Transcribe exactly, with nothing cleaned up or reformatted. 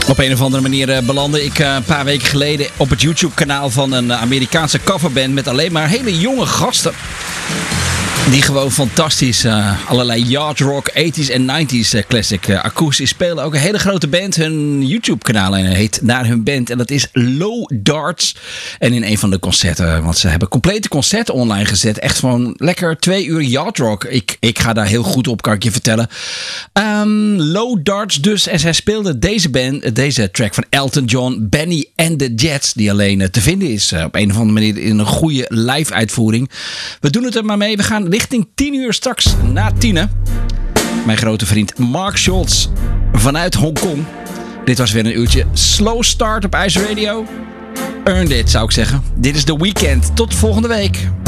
Op een of andere manier uh, belandde ik uh, een paar weken geleden op het YouTube-kanaal van een Amerikaanse coverband met alleen maar hele jonge gasten. Die gewoon fantastisch uh, allerlei yard rock, eighties en nineties uh, classic uh, akoestisch spelen. Ook een hele grote band. Hun YouTube-kanaal heet naar hun band. En dat is Low Darts. En in een van de concerten, want ze hebben complete concerten online gezet. Echt gewoon lekker twee uur yard rock. Ik, ik ga daar heel goed op, kan ik je vertellen. Um, Low Darts dus. En zij speelden deze band, deze track van Elton John, Benny and the Jets. Die alleen uh, te vinden is uh, op een of andere manier in een goede live-uitvoering. We doen het er maar mee. We gaan richting tien uur straks na tienen. Mijn grote vriend Mark Scholz vanuit Hongkong. Dit was weer een uurtje slow start op IJs Radio. Earned it, zou ik zeggen. Dit is The Weeknd. Tot volgende week.